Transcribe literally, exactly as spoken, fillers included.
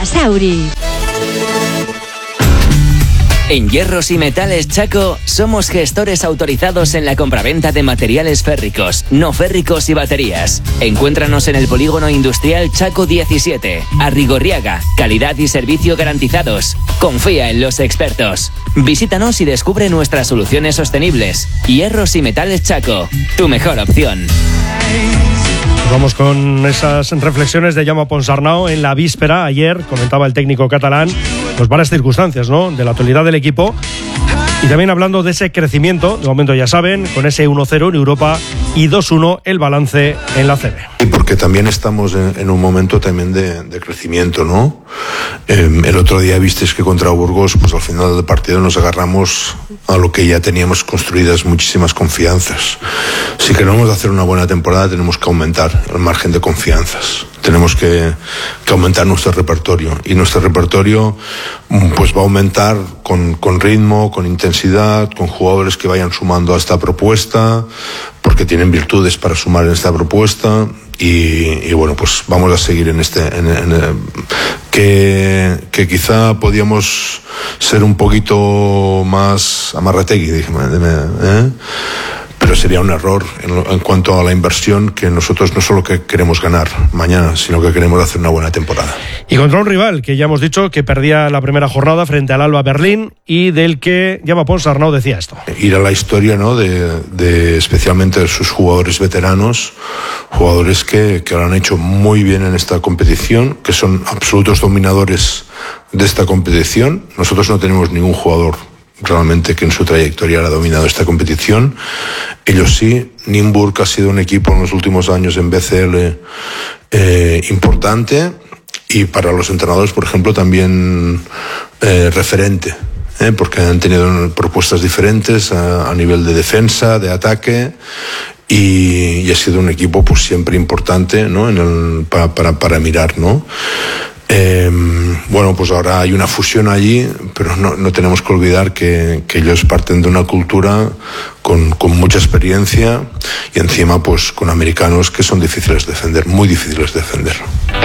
Basauri. En Hierros y Metales Chaco somos gestores autorizados en la compraventa de materiales férricos, no férricos y baterías. Encuéntranos en el Polígono Industrial Chaco diecisiete, Arrigorriaga. Calidad y servicio garantizados. Confía en los expertos. Visítanos y descubre nuestras soluciones sostenibles. Hierros y Metales Chaco, tu mejor opción. Vamos con esas reflexiones de Jaume Ponsarnau en la víspera. Ayer comentaba el técnico catalán pues varias circunstancias, ¿no?, de la actualidad del equipo, y también hablando de ese crecimiento. De momento ya saben, con ese uno cero en Europa y dos uno el balance en la C B. Y porque también estamos en, en un momento también de, de crecimiento, ¿no? Eh, el otro día visteis que contra Burgos, pues al final del partido nos agarramos a lo que ya teníamos construidas muchísimas confianzas. Si queremos hacer una buena temporada, tenemos que aumentar el margen de confianzas. Tenemos que, que aumentar nuestro repertorio, y nuestro repertorio pues va a aumentar con, con ritmo, con intensidad, con jugadores que vayan sumando a esta propuesta, porque tienen virtudes para sumar en esta propuesta. Y, y bueno, pues vamos a seguir en este en, en, que, que quizá podíamos ser un poquito más amarrategui, dije, ¿eh? Pero sería un error en, en cuanto a la inversión, que nosotros no solo que queremos ganar mañana, sino que queremos hacer una buena temporada. Y contra un rival que ya hemos dicho que perdía la primera jornada frente al Alba Berlín, y del que Jaume Ponsarnau decía esto. Ir a la historia, ¿no?, de, de especialmente de sus jugadores veteranos, jugadores que, que lo han hecho muy bien en esta competición, que son absolutos dominadores de esta competición. Nosotros no tenemos ningún jugador realmente que en su trayectoria ha dominado esta competición. Ellos sí. Nymburk ha sido un equipo en los últimos años en B C L eh, importante, y para los entrenadores, por ejemplo, también eh, referente, eh, porque han tenido propuestas diferentes a, a nivel de defensa, de ataque, y, y ha sido un equipo pues siempre importante, ¿no?, en el, para, para, para mirar, ¿no? Eh, bueno, pues ahora hay una fusión allí, pero no, no tenemos que olvidar que, que ellos parten de una cultura con, con mucha experiencia, y encima pues con americanos que son difíciles de defender, muy difíciles de defender.